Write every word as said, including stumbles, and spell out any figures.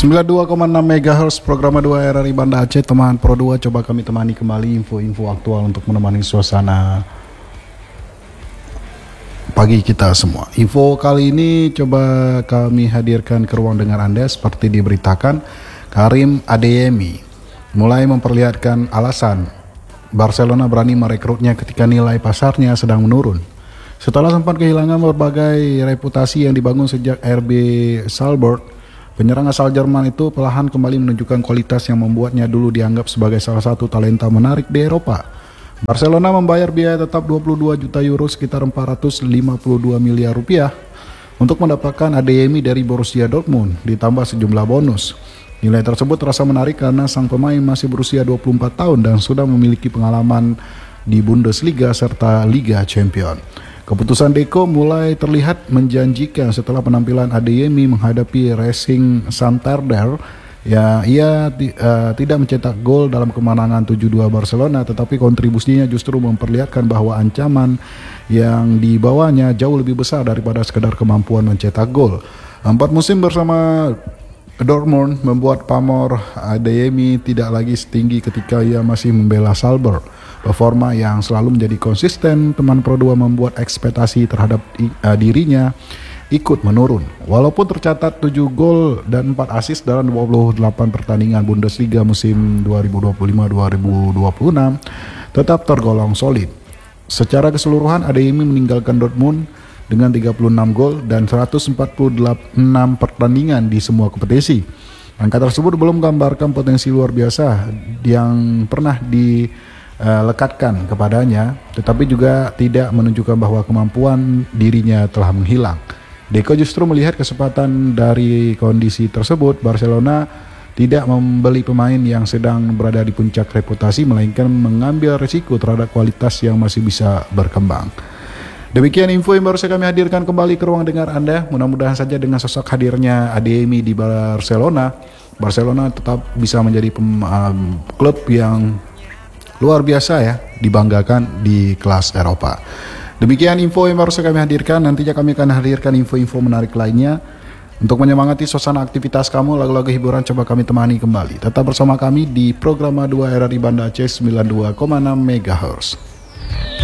sembilan puluh dua koma enam megahertz program dua R R I Banda Aceh, teman Pro dua. Coba kami temani kembali info-info aktual untuk menemani suasana pagi kita semua. Info kali ini coba kami hadirkan ke ruang dengar Anda seperti diberitakan. Karim Adeyemi mulai memperlihatkan alasan Barcelona berani merekrutnya ketika nilai pasarnya sedang menurun. Setelah sempat kehilangan berbagai reputasi yang dibangun sejak R B Salzburg, penyerang asal Jerman itu perlahan kembali menunjukkan kualitas yang membuatnya dulu dianggap sebagai salah satu talenta menarik di Eropa. Barcelona membayar biaya tetap dua puluh dua juta euro, sekitar empat ratus lima puluh dua miliar rupiah, untuk mendapatkan Adeyemi dari Borussia Dortmund, ditambah sejumlah bonus. Nilai tersebut terasa menarik karena sang pemain masih berusia dua puluh empat tahun dan sudah memiliki pengalaman di Bundesliga serta Liga Champions. Keputusan Deco mulai terlihat menjanjikan setelah penampilan Adeyemi menghadapi Racing Santander. Ya, ia uh, tidak mencetak gol dalam kemenangan tujuh dua Barcelona, tetapi kontribusinya justru memperlihatkan bahwa ancaman yang dibawanya jauh lebih besar daripada sekedar kemampuan mencetak gol. Empat musim bersama Dortmund membuat pamor Adeyemi tidak lagi setinggi ketika ia masih membela Salzburg. Performa yang selalu menjadi konsisten teman Pro dua membuat ekspektasi terhadap uh, dirinya ikut menurun. Walaupun tercatat tujuh gol dan empat assist dalam dua puluh delapan pertandingan Bundesliga musim dua ribu dua puluh lima dua ribu dua puluh enam, tetap tergolong solid. Secara keseluruhan Adeyemi meninggalkan Dortmund dengan tiga puluh enam gol dan seratus empat puluh enam pertandingan di semua kompetisi. Angka tersebut belum menggambarkan potensi luar biasa yang pernah dilekatkan kepadanya, tetapi juga tidak menunjukkan bahwa kemampuan dirinya telah menghilang. Deco justru melihat kesempatan dari kondisi tersebut. Barcelona tidak membeli pemain yang sedang berada di puncak reputasi, melainkan mengambil risiko terhadap kualitas yang masih bisa berkembang. Demikian info yang baru saya kami hadirkan kembali ke ruang dengar Anda. Mudah-mudahan saja dengan sosok hadirnya Adeyemi di Barcelona, Barcelona tetap bisa menjadi pem, um, klub yang luar biasa ya, dibanggakan di kelas Eropa. Demikian info yang baru saya kami hadirkan. Nantinya kami akan hadirkan info-info menarik lainnya. Untuk menyemangati suasana aktivitas kamu, lagu-lagu hiburan coba kami temani kembali. Tetap bersama kami di program dua R R I Banda Aceh sembilan puluh dua koma enam megahertz.